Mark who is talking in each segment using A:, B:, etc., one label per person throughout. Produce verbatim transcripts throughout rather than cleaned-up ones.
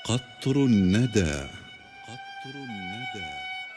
A: قطر الندى. قطر الندى.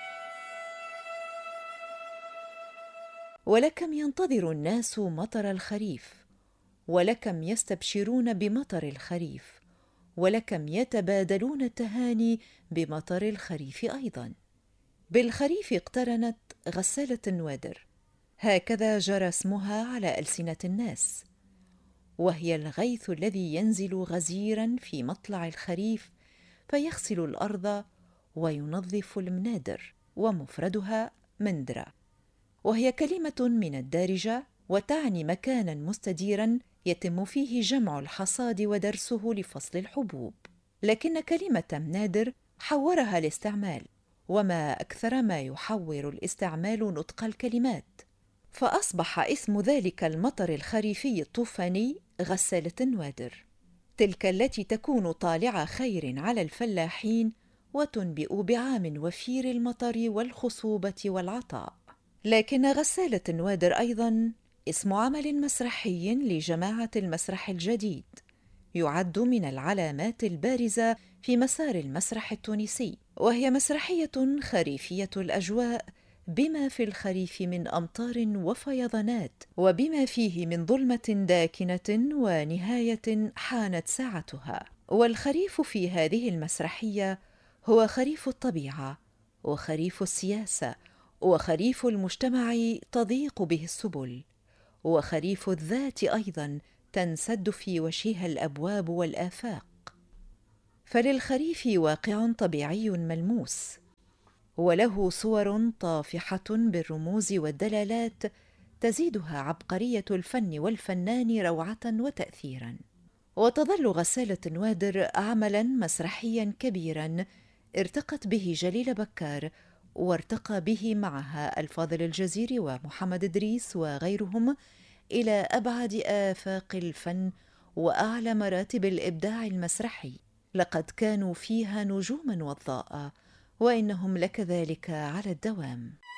B: ولكم ينتظر الناس مطر الخريف، ولكم يستبشرون بمطر الخريف، ولكم يتبادلون التهاني بمطر الخريف أيضا. بالخريف اقترنت غسالة النوادر، هكذا جرى اسمها على ألسنة الناس، وهي الغيث الذي ينزل غزيرا في مطلع الخريف فيغسل الأرض وينظف المنادر، ومفردها مندرة، وهي كلمة من الدارجة وتعني مكانا مستديرا يتم فيه جمع الحصاد ودرسه لفصل الحبوب. لكن كلمة منادر حورها الاستعمال، وما أكثر ما يحور الاستعمال نطق الكلمات، فأصبح اسم ذلك المطر الخريفي الطوفاني غسالة النوادر، تلك التي تكون طالع خير على الفلاحين وتنبئ بعام وفير المطر والخصوبة والعطاء. لكن غسالة النوادر أيضاً اسم عمل مسرحي لجماعة المسرح الجديد، يعد من العلامات البارزة في مسار المسرح التونسي، وهي مسرحية خريفية الأجواء بما في الخريف من أمطار وفيضانات، وبما فيه من ظلمة داكنة ونهاية حانت ساعتها. والخريف في هذه المسرحية هو خريف الطبيعة، وخريف السياسة، وخريف المجتمع تضيق به السبل، وخريف الذات أيضاً تنسد في وجهها الأبواب والآفاق. فللخريف واقع طبيعي ملموس، وله صور طافحة بالرموز والدلالات تزيدها عبقرية الفن والفنان روعة وتأثيرا. وتظل غسالة نوادر عملا مسرحيا كبيرا ارتقت به جليلة بكار، وارتقى به معها الفاضل الجزيري ومحمد إدريس وغيرهم إلى أبعد آفاق الفن وأعلى مراتب الإبداع المسرحي. لقد كانوا فيها نجوما وضاء، وإنهم لكذلك على الدوام.